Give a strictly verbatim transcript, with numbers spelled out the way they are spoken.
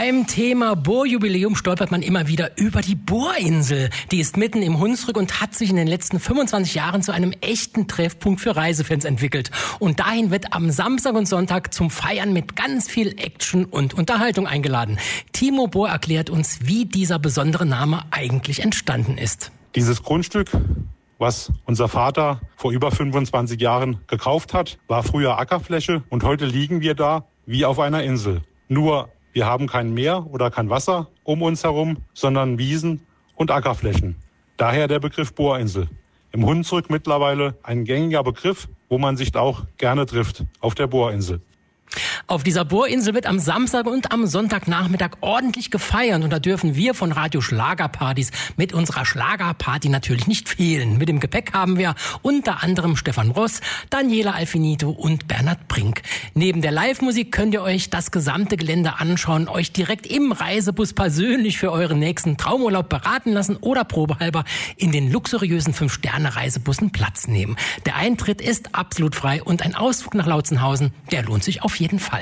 Beim Thema Bohrjubiläum stolpert man immer wieder über die Bohrinsel. Die ist mitten im Hunsrück und hat sich in den letzten fünfundzwanzig Jahren zu einem echten Treffpunkt für Reisefans entwickelt. Und dahin wird am Samstag und Sonntag zum Feiern mit ganz viel Action und Unterhaltung eingeladen. Timo Bohr erklärt uns, wie dieser besondere Name eigentlich entstanden ist. Dieses Grundstück, was unser Vater vor über fünfundzwanzig Jahren gekauft hat, war früher Ackerfläche und heute liegen wir da wie auf einer Insel. Nur wir haben kein Meer oder kein Wasser um uns herum, sondern Wiesen und Ackerflächen. Daher der Begriff Bohrinsel. Im Hunsrück mittlerweile ein gängiger Begriff, wo man sich auch gerne trifft, auf der Bohrinsel. Auf dieser Bohrinsel wird am Samstag und am Sonntagnachmittag ordentlich gefeiert. Und da dürfen wir von Radio Schlagerpartys mit unserer Schlagerparty natürlich nicht fehlen. Mit dem Gepäck haben wir unter anderem Stefan Ross, Daniela Alfinito und Bernhard Brink. Neben der Live-Musik könnt ihr euch das gesamte Gelände anschauen, euch direkt im Reisebus persönlich für euren nächsten Traumurlaub beraten lassen oder probehalber in den luxuriösen Fünf-Sterne-Reisebussen Platz nehmen. Der Eintritt ist absolut frei und ein Ausflug nach Lautzenhausen, der lohnt sich auf jeden Fall.